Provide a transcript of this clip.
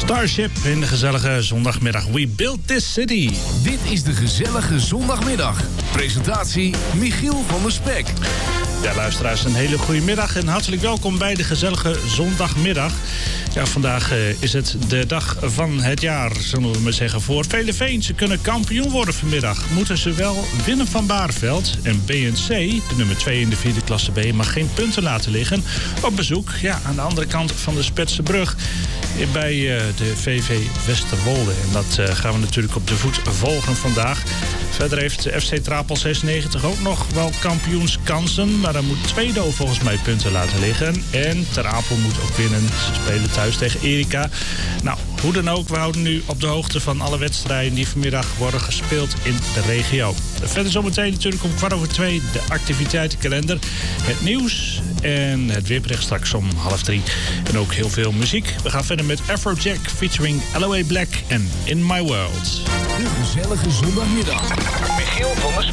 Starship in de gezellige zondagmiddag. We built this city. Dit is de gezellige zondagmiddag. Presentatie Michiel van der Spek. Ja, luisteraars, een hele goede middag en hartelijk welkom bij de gezellige zondagmiddag. Ja, vandaag is het de dag van het jaar, zullen we maar zeggen, voor Veeleveen. Ze kunnen kampioen worden vanmiddag. Moeten ze wel winnen van Bareveld. En BNC, de nummer 2 in de 4e klasse B, mag geen punten laten liggen. Op bezoek, ja, aan de andere kant van de Spetsenbrug bij de VV Westerwolde. En dat gaan we natuurlijk op de voet volgen vandaag. Verder heeft FC Trapel 96 ook nog wel kampioenskansen. Maar dan moet Tweedo volgens mij punten laten liggen. En Ter Apel moet ook winnen. Ze spelen thuis tegen Erika. Nou, hoe dan ook, we houden nu op de hoogte van alle wedstrijden die vanmiddag worden gespeeld in de regio. Verder zometeen natuurlijk om 2:15 de activiteitenkalender. Het nieuws en het weerbericht straks om 2:30. En ook heel veel muziek. We gaan verder met Afrojack featuring LOA Black en In My World. De gezellige zondagmiddag. Michiel van der Spek.